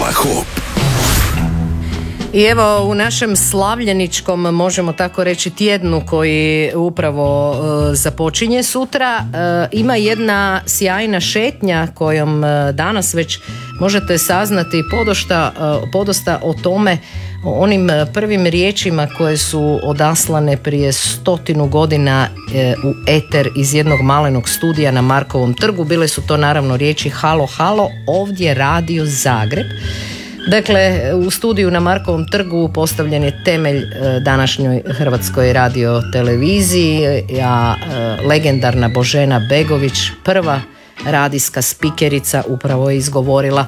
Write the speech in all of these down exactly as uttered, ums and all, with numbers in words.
Hula Hop. I evo u našem slavljeničkom, možemo tako reći, tjednu koji upravo e, započinje sutra, e, ima jedna sjajna šetnja kojom e, danas već možete saznati podosta, e, podosta o tome, o onim prvim riječima koje su odaslane prije stotinu godina e, u eter iz jednog malenog studija na Markovom trgu. Bile su to naravno riječi halo, halo, ovdje Radio Zagreb. Dakle, u studiju na Markovom trgu postavljen je temelj današnjoj Hrvatskoj radioteleviziji, a legendarna Božena Begović, prva radijska spikerica, upravo je izgovorila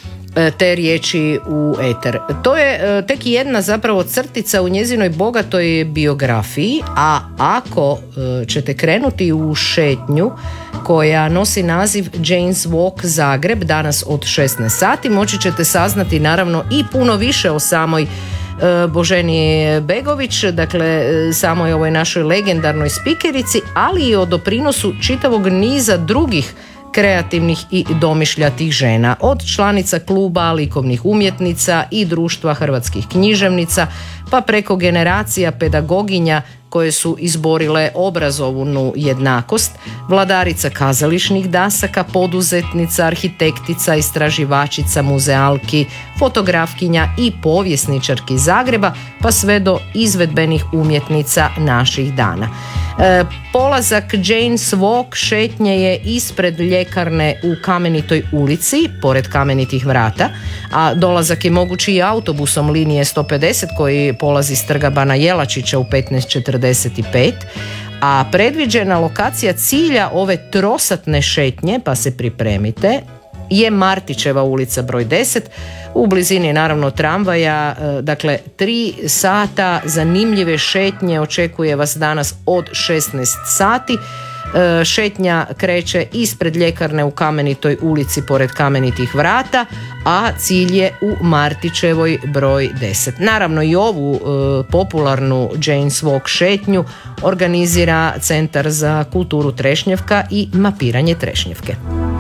te riječi u eter. To je tek jedna zapravo crtica u njezinoj bogatoj biografiji, a ako ćete krenuti u šetnju koja nosi naziv Jane's Walk Zagreb danas od šesnaest sati, moći ćete saznati naravno i puno više o samoj Boženi Begović, dakle samoj ovoj našoj legendarnoj spikerici, ali i o doprinosu čitavog niza drugih kreativnih i domišljatih žena, od članica kluba likovnih umjetnica i društva hrvatskih književnica, pa preko generacija pedagoginja koje su izborile obrazovnu jednakost, vladarica kazališnih dasaka, poduzetnica, arhitektica, istraživačica, muzealki, fotografkinja i povjesničarki Zagreba, pa sve do izvedbenih umjetnica naših dana. E, polazak Jane's Walk šetnje je ispred ljekarne u Kamenitoj ulici, pored Kamenitih vrata, a dolazak je mogući i autobusom linije sto pedeset koji polazi s trga Bana Jelačića u petnaest četrdeset pet, a predviđena lokacija cilja ove trosatne šetnje, pa se pripremite, je Martićeva ulica broj deset, u blizini naravno tramvaja. Dakle, tri sata zanimljive šetnje očekuje vas danas od šesnaest sati. Šetnja kreće ispred ljekarne u Kamenitoj ulici pored Kamenitih vrata, a cilj je u Martićevoj broj deset. Naravno i ovu e, popularnu Jane's Walk šetnju organizira Centar za kulturu Trešnjevka i mapiranje Trešnjevke.